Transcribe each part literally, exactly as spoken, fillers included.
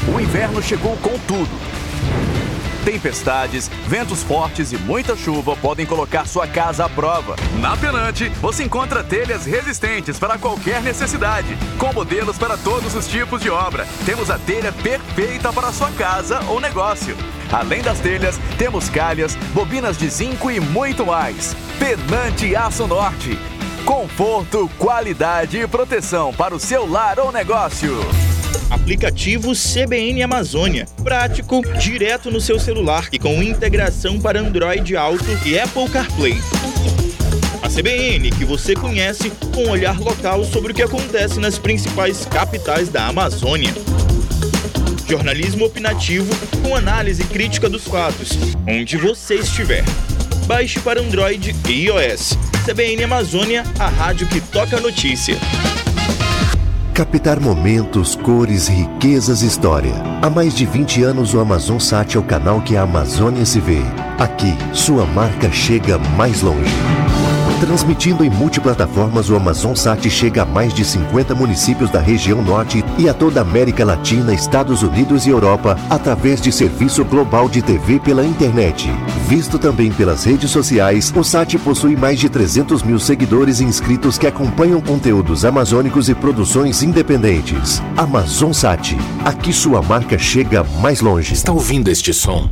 O inverno chegou com tudo. Tempestades, ventos fortes e muita chuva podem colocar sua casa à prova. Na Penante, você encontra telhas resistentes para qualquer necessidade, com modelos para todos os tipos de obra. Temos a telha perfeita para sua casa ou negócio. Além das telhas, temos calhas, bobinas de zinco e muito mais. Penante Aço Norte. Conforto, qualidade e proteção para o seu lar ou negócio. Aplicativo C B N Amazônia. Prático, direto no seu celular e com integração para Android Auto e Apple CarPlay. A C B N que você conhece com um olhar local sobre o que acontece nas principais capitais da Amazônia. Jornalismo opinativo com análise crítica dos fatos, onde você estiver. Baixe para Android e iOS. C B N Amazônia, a rádio que toca a notícia. Captar momentos, cores, riquezas e história. Há mais de vinte anos o AmazonSat é o canal que a Amazônia se vê. Aqui, sua marca chega mais longe. Transmitindo em multiplataformas, o AmazonSat chega a mais de cinquenta municípios da região norte e a toda a América Latina, Estados Unidos e Europa, através de serviço global de T V pela internet. Visto também pelas redes sociais, o Sat possui mais de trezentos mil seguidores e inscritos que acompanham conteúdos amazônicos e produções independentes. AmazonSat, aqui sua marca chega mais longe. Está ouvindo este som?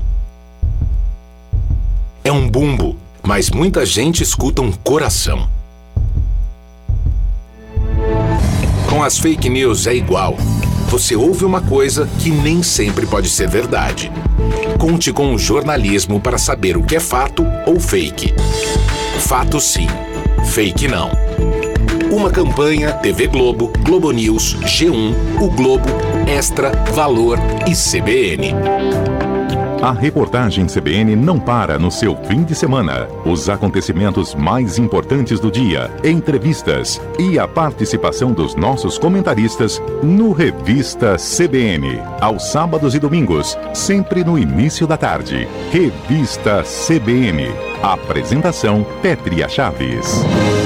É um bumbo. Mas muita gente escuta um coração. Com as fake news é igual. Você ouve uma coisa que nem sempre pode ser verdade. Conte com o jornalismo para saber o que é fato ou fake. Fato sim, fake não. Uma campanha T V Globo, Globo News, G um, O Globo, Extra, Valor e C B N. A reportagem C B N não para no seu fim de semana. Os acontecimentos mais importantes do dia, entrevistas e a participação dos nossos comentaristas no Revista C B N. Aos sábados e domingos, sempre no início da tarde. Revista C B N. Apresentação Pétria Chaves.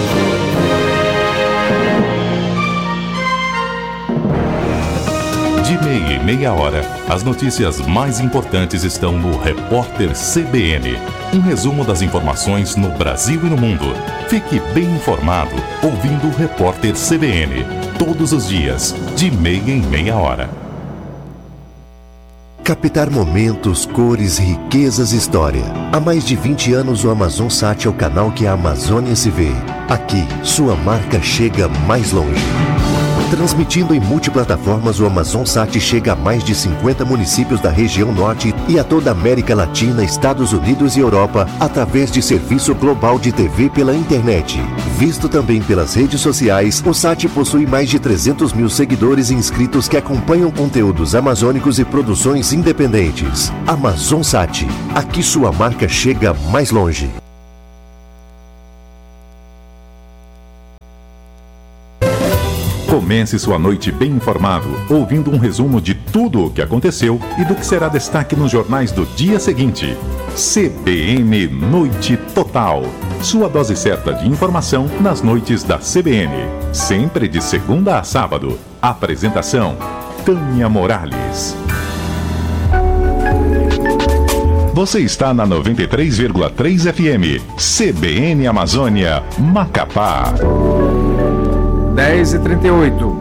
De meia e meia hora, as notícias mais importantes estão no Repórter C B N. Um resumo das informações no Brasil e no mundo. Fique bem informado ouvindo o Repórter C B N. Todos os dias, de meia em meia hora. Captar momentos, cores, riquezas e história. Há mais de vinte anos o AmazonSat é o canal que a Amazônia se vê. Aqui, sua marca chega mais longe. Transmitindo em multiplataformas, o AmazonSat chega a mais de cinquenta municípios da região norte e a toda a América Latina, Estados Unidos e Europa, através de serviço global de T V pela internet. Visto também pelas redes sociais, o Sat possui mais de trezentos mil seguidores e inscritos que acompanham conteúdos amazônicos e produções independentes. AmazonSat, aqui sua marca chega mais longe. Comece sua noite bem informado, ouvindo um resumo de tudo o que aconteceu e do que será destaque nos jornais do dia seguinte. C B N Noite Total. Sua dose certa de informação nas noites da C B N. Sempre de segunda a sábado. Apresentação: Tânia Morales. Você está na noventa e três vírgula três F M. C B N Amazônia, Macapá. dez e trinta e oito.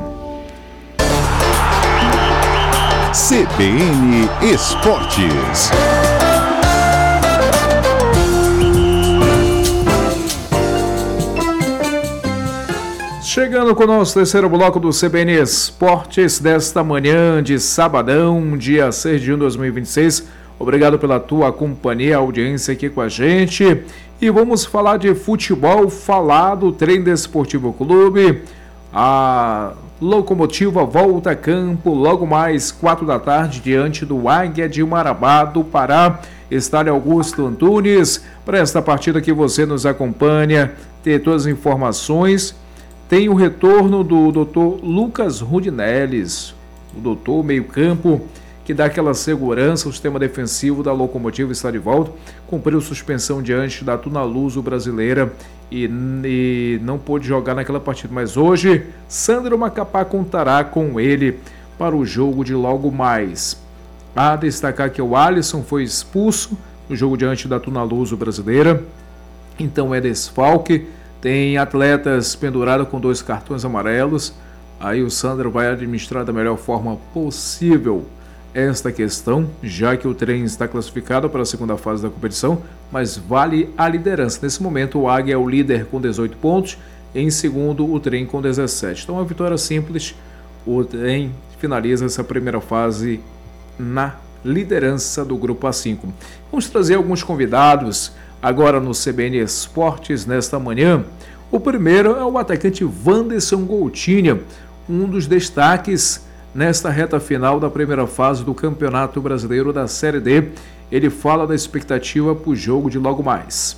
C B N Esportes. Chegando com o nosso terceiro bloco do C B N Esportes desta manhã de sabadão, dia seis de junho de dois mil e vinte e seis. Obrigado pela tua companhia, audiência aqui com a gente. E vamos falar de futebol, falar do Trem Desportivo Clube. A Locomotiva volta a campo logo mais quatro da tarde diante do Águia de Marabá do Pará. Estádio Augusto Antunes. Para esta partida que você nos acompanha, ter todas as informações. Tem o retorno do doutor Lucas Rudinelles, o doutor meio-campo, que dá aquela segurança. O sistema defensivo da Locomotiva está de volta. Cumpriu suspensão diante da Tunaluso brasileira e, e não pôde jogar naquela partida. Mas hoje, Sandro Macapá contará com ele para o jogo de logo mais. A destacar que o Alisson foi expulso no jogo diante da Tunaluso Brasileira, então é desfalque. Tem atletas pendurados com dois cartões amarelos. Aí o Sandro vai administrar da melhor forma possível esta questão, já que o trem está classificado para a segunda fase da competição, mas vale a liderança. Nesse momento o Águia é o líder com dezoito pontos, em segundo o trem com dezessete. Então uma vitória simples, o trem finaliza essa primeira fase na liderança do grupo A cinco. Vamos trazer alguns convidados agora no C B N Esportes nesta manhã. O primeiro é o atacante Wanderson Goutinho, um dos destaques nesta reta final da primeira fase do Campeonato Brasileiro da Série D. Ele fala da expectativa para o jogo de logo mais.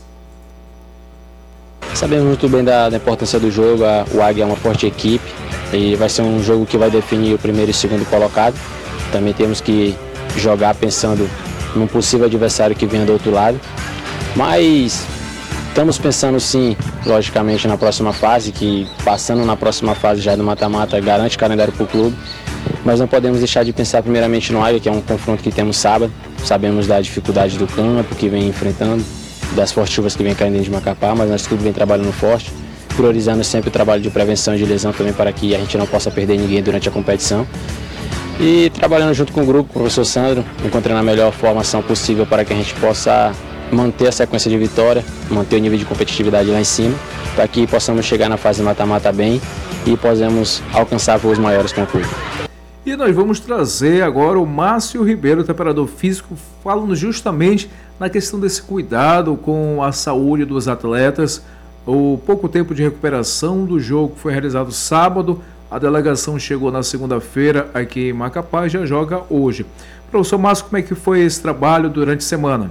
Sabemos muito bem da, da importância do jogo. A, o Águia é uma forte equipe e vai ser um jogo que vai definir o primeiro e segundo colocado. Também temos que jogar pensando num possível adversário que venha do outro lado. Mas estamos pensando sim, logicamente, na próxima fase, que passando na próxima fase já do mata-mata garante calendário para o clube. Mas não podemos deixar de pensar primeiramente no Águia, que é um confronto que temos sábado. Sabemos da dificuldade do campo que vem enfrentando, das fortes chuvas que vem caindo dentro de Macapá, mas nosso clube vem trabalhando forte, priorizando sempre o trabalho de prevenção e de lesão também para que a gente não possa perder ninguém durante a competição. E trabalhando junto com o grupo, com o professor Sandro, encontrando a melhor formação possível para que a gente possa manter a sequência de vitória, manter o nível de competitividade lá em cima, para que possamos chegar na fase mata-mata bem e possamos alcançar voos maiores com o clube. E nós vamos trazer agora o Márcio Ribeiro, preparador físico, falando justamente na questão desse cuidado com a saúde dos atletas. O pouco tempo de recuperação do jogo foi realizado sábado, a delegação chegou na segunda-feira aqui em Macapá e já joga hoje. Professor Márcio, como é que foi esse trabalho durante a semana?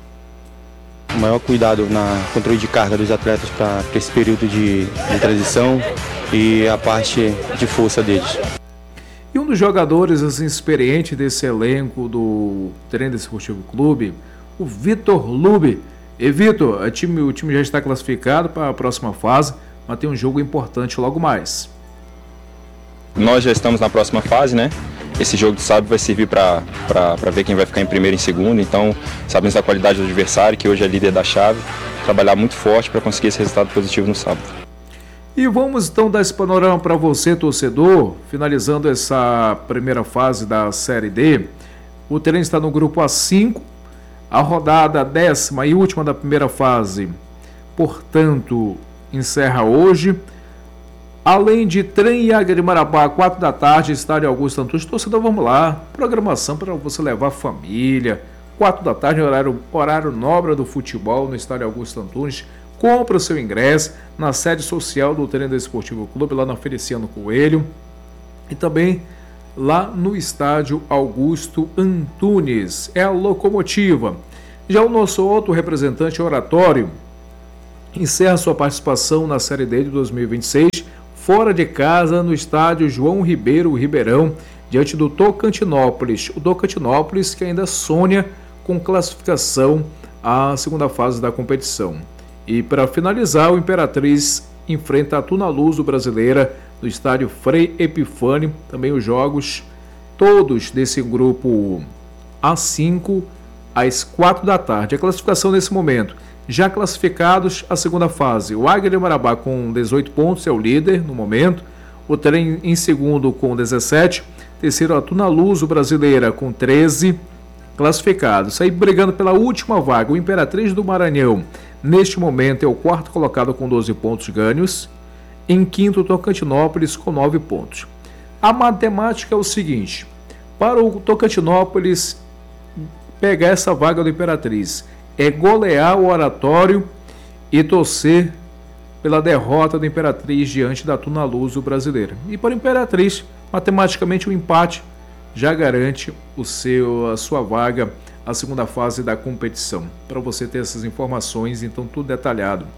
O maior cuidado na controle de carga dos atletas para esse período de, de transição e a parte de força deles. E um dos jogadores assim, experientes desse elenco do Treino Esportivo Clube, o Vitor Lube. E Vitor, o time, o time já está classificado para a próxima fase, mas tem um jogo importante logo mais. Nós já estamos na próxima fase, né? Esse jogo de sábado vai servir para ver quem vai ficar em primeiro e em segundo. Então, sabemos da qualidade do adversário, que hoje é líder da chave. Trabalhar muito forte para conseguir esse resultado positivo no sábado. E vamos então dar esse panorama para você, torcedor, finalizando essa primeira fase da Série D. O Trem está no grupo A cinco, a rodada décima e última da primeira fase, portanto, encerra hoje. Além de Trem e Águia de Marabá, quatro da tarde, estádio Augusto Antunes. Torcedor, vamos lá, programação para você levar a família. quatro da tarde, horário, horário nobre do futebol no estádio Augusto Antunes. Compra o seu ingresso na sede social do Treino Esportivo Clube, lá na Feliciano Coelho. E também lá no estádio Augusto Antunes. É a locomotiva. Já o nosso outro representante, Oratório, encerra sua participação na Série D de dois mil e vinte e seis, fora de casa, no estádio João Ribeiro Ribeirão, diante do Tocantinópolis. O Tocantinópolis que ainda sonha com classificação à segunda fase da competição. E para finalizar, o Imperatriz enfrenta a Tunaluso Brasileira no estádio Frei Epifânio. Também os jogos todos desse grupo A cinco às quatro da tarde. A classificação nesse momento. Já classificados a segunda fase. O Águia de Marabá com dezoito pontos é o líder no momento. O Trem em segundo com dezessete. Terceiro a Tunaluso Brasileira com treze classificados. Aí brigando pela última vaga. O Imperatriz do Maranhão neste momento é o quarto colocado com doze pontos ganhos. Em quinto, Tocantinópolis com nove pontos. A matemática é o seguinte: para o Tocantinópolis pegar essa vaga do Imperatriz, é golear o Oratório e torcer pela derrota do Imperatriz diante da Tunaluso Brasileira. E para o Imperatriz, matematicamente o empate já garante o seu, a sua vaga à segunda fase da competição. Para você ter essas informações, então tudo detalhado.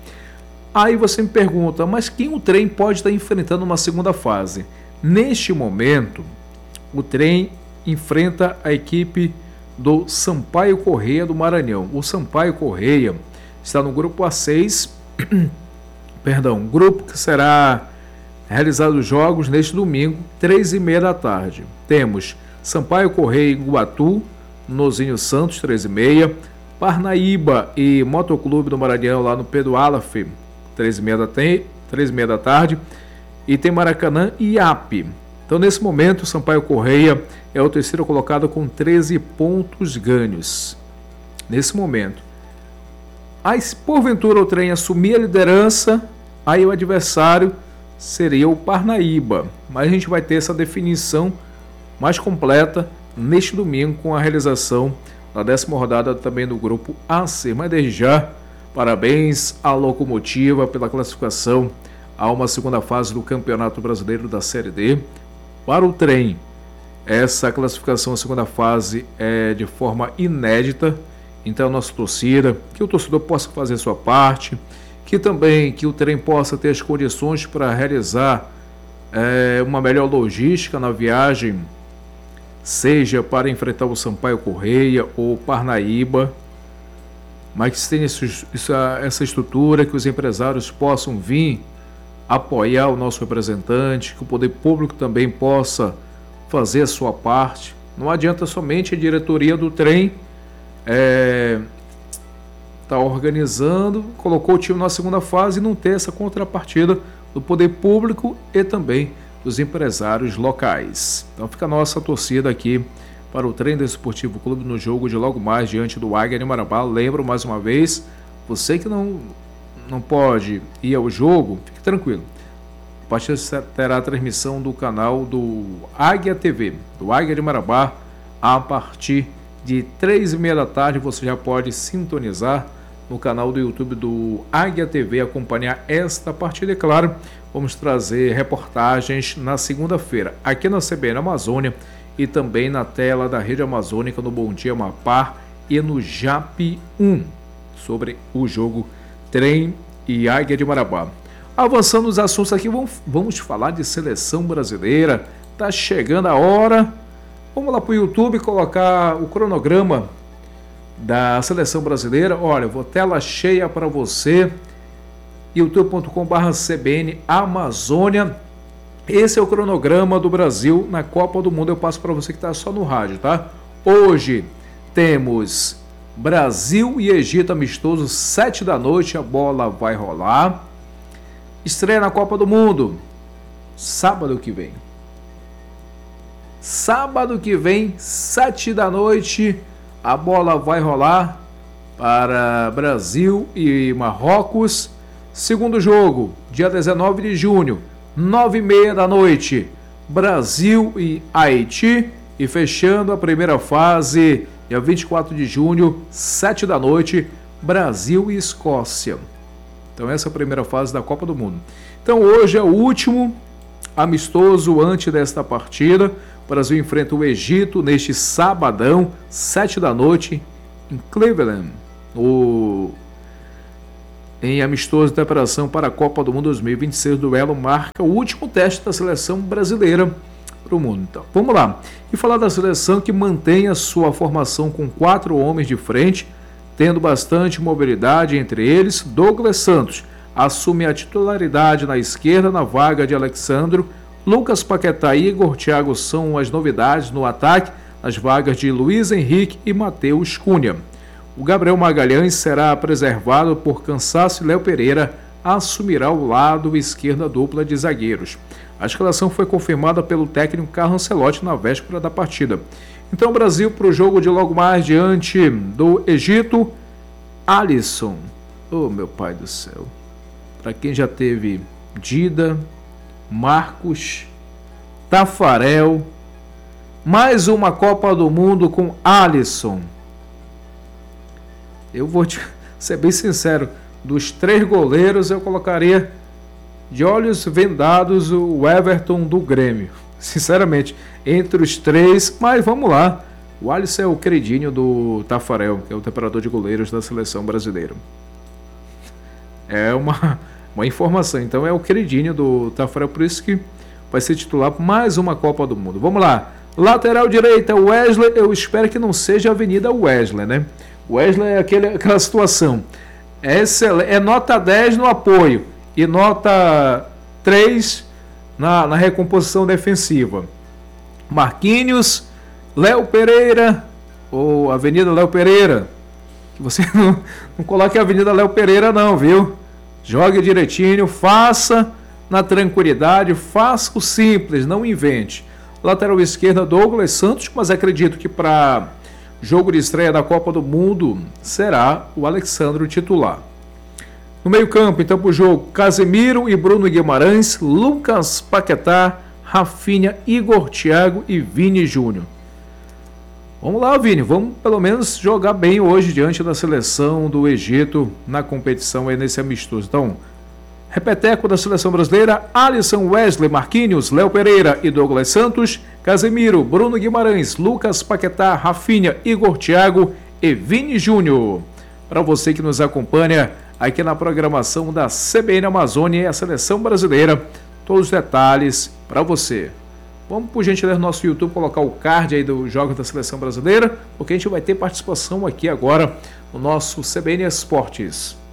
Aí você me pergunta, mas quem o Trem pode estar enfrentando uma segunda fase? Neste momento, o Trem enfrenta a equipe do Sampaio Correia do Maranhão. O Sampaio Correia está no grupo A seis, perdão, grupo que será realizados os jogos neste domingo, três e meia da tarde. Temos Sampaio Correia e Iguatu, Nozinho Santos, três e meia. Parnaíba e Motoclube do Maranhão, lá no Pedro Alaf, três e meia da tarde. E tem Maracanã e I A P. Então, nesse momento, o Sampaio Correia é o terceiro colocado com treze pontos ganhos. Nesse momento. Aí, se porventura o Trem assumir a liderança, aí o adversário seria o Parnaíba. Mas a gente vai ter essa definição mais completa neste domingo com a realização da décima rodada também do grupo A C. Mas desde já, parabéns à Locomotiva pela classificação a uma segunda fase do Campeonato Brasileiro da Série D. Para o Trem, essa classificação à segunda fase é de forma inédita. Então, nossa torcida, que o torcedor possa fazer sua parte, que também que o Trem possa ter as condições para realizar é, uma melhor logística na viagem, seja para enfrentar o Sampaio Correia ou Parnaíba, mas que tenha essa, essa estrutura, que os empresários possam vir apoiar o nosso representante, que o poder público também possa fazer a sua parte. Não adianta somente a diretoria do Trem é, tá organizando, colocou o time na segunda fase e não ter essa contrapartida do poder público e também dos empresários locais. Então fica a nossa torcida aqui para o Trem Desportivo Clube no jogo de logo mais diante do Águia de Marabá. Lembro mais uma vez, você que não não pode ir ao jogo, fique tranquilo. A partir terá a transmissão do canal do Águia T V, do Águia de Marabá, a partir de três e meia da tarde. Você já pode sintonizar no canal do YouTube do Águia T V, acompanhar esta partida. E claro, vamos trazer reportagens na segunda-feira, aqui na C B N Amazônia e também na tela da Rede Amazônica, no Bom Dia Amapá e no J A P um, sobre o jogo Trem e Águia de Marabá. Avançando nos assuntos aqui, vamos, vamos falar de seleção brasileira. Tá chegando a hora. Vamos lá para o YouTube colocar o cronograma da seleção brasileira. Olha, vou tela cheia para você. youtube ponto com barra C B N Amazônia. Esse é o cronograma do Brasil na Copa do Mundo. Eu passo para você que está só no rádio, tá? Hoje temos Brasil e Egito amistoso, sete da noite, a bola vai rolar. Estreia na Copa do Mundo, sábado que vem. Sábado que vem, sete da noite, a bola vai rolar para Brasil e Marrocos. Segundo jogo, dia dezenove de junho, nove e meia da noite, Brasil e Haiti. E fechando a primeira fase, dia vinte e quatro de junho, sete da noite, Brasil e Escócia. Então essa é a primeira fase da Copa do Mundo. Então hoje é o último amistoso antes desta partida. O Brasil enfrenta o Egito neste sabadão, sete da noite, em Cleveland, o... em amistoso de preparação para a Copa do Mundo dois mil e vinte e seis. O duelo marca o último teste da seleção brasileira para o mundo. Então, vamos lá. E falar da seleção que mantém a sua formação com quatro homens de frente, tendo bastante mobilidade entre eles. Douglas Santos assume a titularidade na esquerda na vaga de Alexandro. Lucas Paquetá e Igor Thiago são as novidades no ataque, nas vagas de Luiz Henrique e Matheus Cunha. O Gabriel Magalhães será preservado por cansaço e Léo Pereira assumirá o lado esquerdo da dupla de zagueiros. A escalação foi confirmada pelo técnico Carlo Ancelotti na véspera da partida. Então, Brasil para o jogo de logo mais diante do Egito. Alisson, oh meu pai do céu, para quem já teve Dida, Marcos, Tafarel, mais uma Copa do Mundo com Alisson. Eu vou te ser bem sincero, dos três goleiros eu colocaria de olhos vendados o Everton do Grêmio, sinceramente, entre os três. Mas vamos lá, o Alisson é o queridinho do Tafarel, que é o preparador de goleiros da seleção brasileira. É uma, uma informação, então é o queridinho do Tafarel, por isso que vai ser titular por mais uma Copa do Mundo. Vamos lá, lateral direita, Wesley. Eu espero que não seja a Avenida Wesley, né? Wesley é aquele, aquela situação, é, é nota dez no apoio e nota três na, na recomposição defensiva. Marquinhos, Léo Pereira, ou Avenida Léo Pereira. Você não, não coloque a Avenida Léo Pereira não, viu? Jogue direitinho, faça na tranquilidade, faça o simples, não invente. Lateral esquerda, Douglas Santos, mas acredito que para jogo de estreia da Copa do Mundo será o Alexandre o titular. No meio campo, então, para o jogo, Casemiro e Bruno Guimarães, Lucas Paquetá, Rafinha, Igor Thiago e Vini Júnior. Vamos lá, Vini, vamos pelo menos jogar bem hoje diante da seleção do Egito na competição aí nesse amistoso. Então, repeteco da seleção brasileira, Alisson, Wesley, Marquinhos, Léo Pereira e Douglas Santos, Casemiro, Bruno Guimarães, Lucas Paquetá, Rafinha, Igor Thiago e Vini Júnior. Para você que nos acompanha aqui na programação da C B N Amazônia e a seleção brasileira, todos os detalhes para você. Vamos, por gentileza, no nosso YouTube colocar o card aí dos jogos da seleção brasileira, porque a gente vai ter participação aqui agora no nosso C B N Esportes.